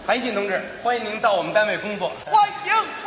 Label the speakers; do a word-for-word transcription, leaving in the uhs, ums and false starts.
Speaker 1: 韩信同志，欢迎您到我们单位工作。
Speaker 2: 欢迎。